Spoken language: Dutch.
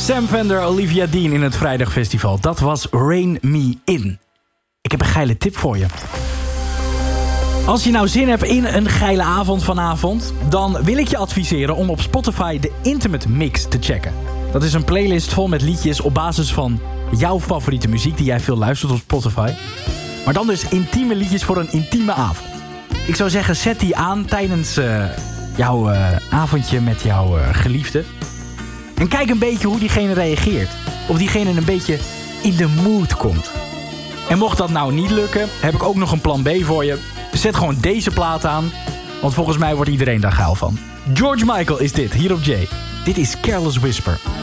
Sam Fender, Olivia Dean in het Vrijdagfestival. Dat was Rain Me In. Ik heb een geile tip voor je. Als je nou zin hebt in een geile avond vanavond, dan wil ik je adviseren om op Spotify de Intimate Mix te checken. Dat is een playlist vol met liedjes op basis van jouw favoriete muziek die jij veel luistert op Spotify. Maar dan dus intieme liedjes voor een intieme avond. Ik zou zeggen, zet die aan tijdens jouw avondje met jouw geliefde. En kijk een beetje hoe diegene reageert. Of diegene een beetje in de mood komt. En mocht dat nou niet lukken, heb ik ook nog een plan B voor je. Zet gewoon deze plaat aan, want volgens mij wordt iedereen daar geil van. George Michael is dit, hier op J. Dit is Careless Whisper.